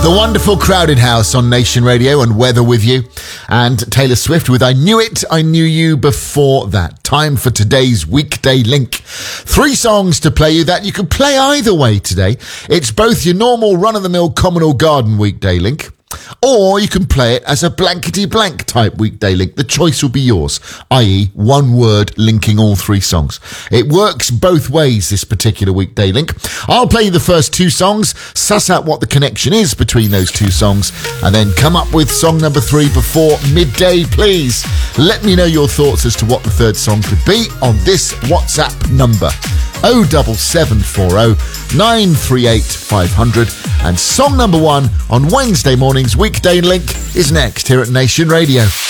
The wonderful Crowded House on Nation Radio and Weather with you. And Taylor Swift with I Knew It, I Knew You before that. Time for today's Weekday Link. 3 songs to play you that you can play either way today. It's both your normal run-of-the-mill Communal Garden Weekday Link, or you can play it as a blankety-blank type Weekday Link. The choice will be yours, i.e. one word linking all 3 songs. It works both ways, this particular Weekday Link. I'll play you the first 2 songs, suss out what the connection is between those 2 songs, and then come up with song number 3 before midday, please. Let me know your thoughts as to what the third song could be on this WhatsApp number. 07740 938 500, and song number 1 on Wednesday morning's Weekday Link is next here at Nation Radio.